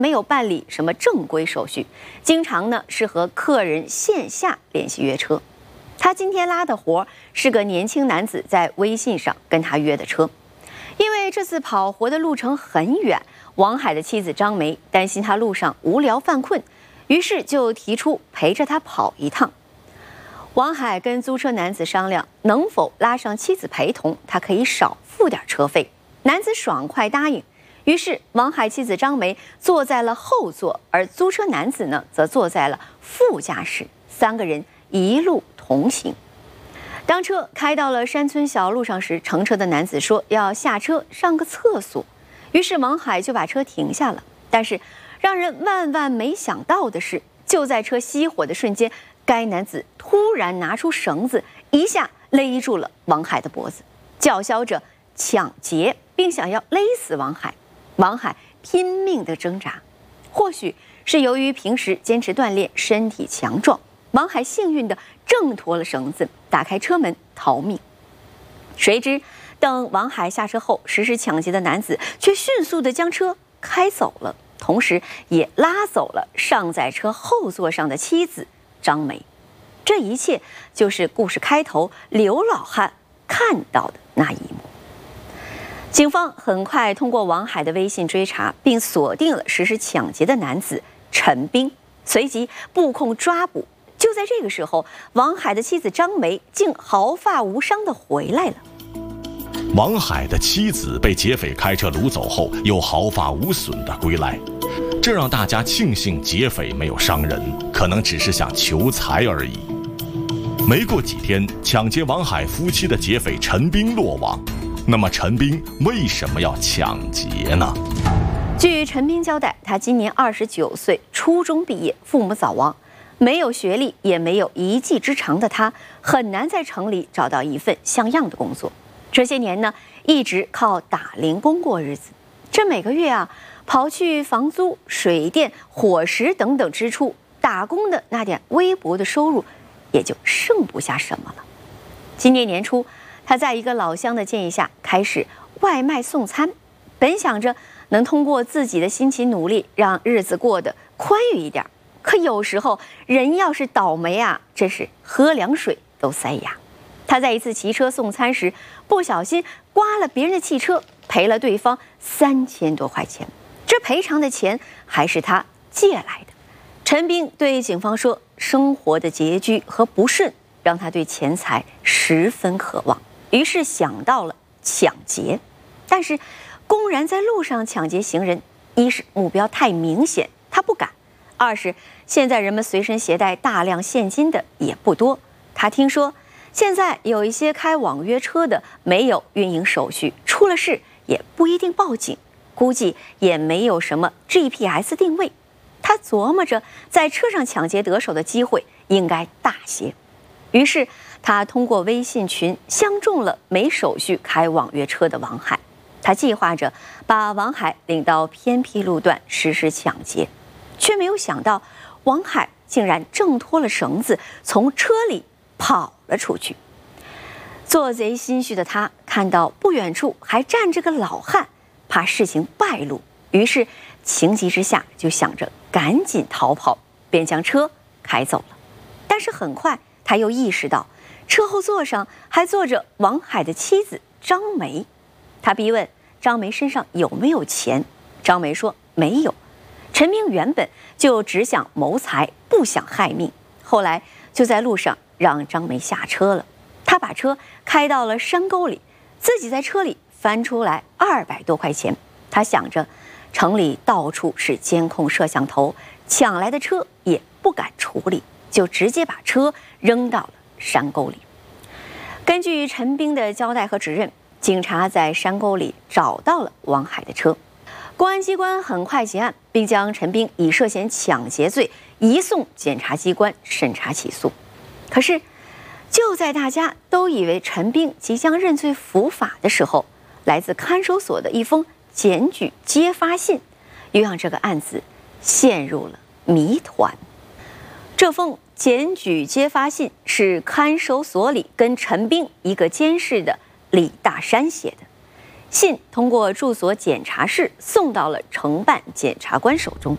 没有办理什么正规手续，经常呢是和客人线下联系约车。他今天拉的活是个年轻男子在微信上跟他约的车，因为这次跑活的路程很远，王海的妻子张梅担心他路上无聊犯困，于是就提出陪着他跑一趟。王海跟租车男子商量能否拉上妻子陪同，他可以少付点车费。男子爽快答应。于是王海妻子张梅坐在了后座，而租车男子呢则坐在了副驾驶，三个人一路同行。当车开到了山村小路上时，乘车的男子说要下车上个厕所，于是王海就把车停下了。但是让人万万没想到的是，就在车熄火的瞬间，该男子突然拿出绳子，一下勒住了王海的脖子，叫嚣着抢劫，并想要勒死王海。王海拼命地挣扎，或许是由于平时坚持锻炼，身体强壮，王海幸运地挣脱了绳子，打开车门逃命。谁知等王海下车后，实施抢劫的男子却迅速地将车开走了，同时也拉走了尚在车后座上的妻子张梅。这一切就是故事开头刘老汉看到的那一幕。警方很快通过王海的微信追查，并锁定了实施抢劫的男子陈斌，随即布控抓捕。就在这个时候，王海的妻子张梅竟毫发无伤地回来了。 王海的妻子被劫匪开车掳走后，又毫发无损地归来，这让大家庆幸劫匪没有伤人，可能只是想求财而已。没过几天，抢劫王海夫妻的劫匪陈斌落网。那么陈斌为什么要抢劫呢？ 据陈斌交代，他今年29岁，初中毕业，父母早亡，没有学历也没有一技之长的他，很难在城里找到一份像样的工作。这些年呢，一直靠打零工过日子。这每个月啊，刨去房租、水电、伙食等等支出，打工的那点微薄的收入，也就剩不下什么了。今年年初，他在一个老乡的建议下开始外卖送餐，本想着能通过自己的辛勤努力让日子过得宽裕一点。可有时候人要是倒霉啊，真是喝凉水都塞牙。他在一次骑车送餐时，不小心刮了别人的汽车，赔了对方3000多块钱。这赔偿的钱还是他借来的。陈斌对警方说，生活的拮据和不顺让他对钱财十分渴望，于是想到了抢劫。但是公然在路上抢劫行人，一是目标太明显，他不敢；二是现在人们随身携带大量现金的也不多。他听说现在有一些开网约车的没有运营手续，出了事也不一定报警，估计也没有什么 GPS 定位。他琢磨着在车上抢劫得手的机会应该大些，于是他通过微信群相中了没手续开网约车的王海。他计划着把王海领到偏僻路段实施抢劫，却没有想到王海竟然挣脱了绳子，从车里跑了出去。做贼心虚的他看到不远处还站着个老汉，怕事情败露，于是情急之下就想着赶紧逃跑，便将车开走了。但是很快他又意识到车后座上还坐着王海的妻子张梅。他逼问张梅身上有没有钱，张梅说没有。陈斌原本就只想谋财，不想害命，后来就在路上让张梅下车了。他把车开到了山沟里，自己在车里翻出来200多块钱。他想着城里到处是监控摄像头，抢来的车也不敢处理，就直接把车扔到了山沟里。根据陈斌的交代和指认，警察在山沟里找到了王海的车。公安机关很快结案，并将陈斌以涉嫌抢劫罪移送检察机关审查起诉。可是就在大家都以为陈斌即将认罪伏法的时候，来自看守所的一封检举揭发信又让这个案子陷入了谜团。这封检举揭发信是看守所里跟陈斌一个监视的李大山写的，信通过住所检查室送到了承办检察官手中。